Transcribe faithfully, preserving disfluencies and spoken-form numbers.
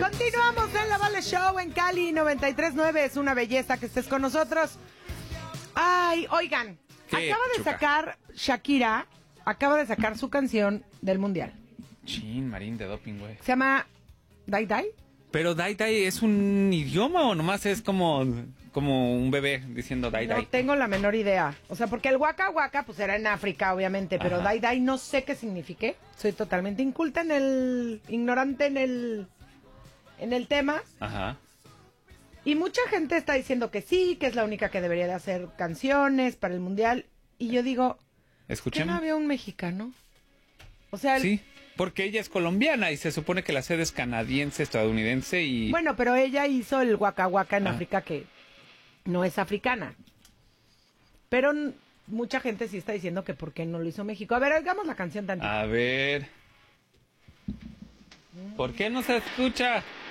Continuamos en la Vale Show en Cali noventa y tres punto nueve. Es una belleza que estés con nosotros. Ay, oigan, ¿Qué, acaba de Chuca? sacar Shakira, acaba de sacar su canción del mundial. Chin, Marín de doping, güey. Se llama Dai Dai. Pero Dai Dai es un idioma o nomás es como, como un bebé diciendo Dai No Dai. tengo la menor idea. O sea, porque el Waka Waka pues era en África, obviamente, pero Ajá. Dai Dai no sé qué signifique. Soy totalmente inculta en el, ignorante en el, en el tema. Ajá. Y mucha gente está diciendo que sí, que es la única que debería de hacer canciones para el mundial. Y yo digo, ¿qué no Escuchemos. había un mexicano? O sea, el- Sí, porque ella es colombiana y se supone que la sede es canadiense, estadounidense y... bueno, pero ella hizo el Waka Waka en Ah. África, que no es africana. Pero n- mucha gente sí está diciendo que por qué no lo hizo México. A ver, oigamos la canción tantito. A ver... ¿Por qué no se escucha?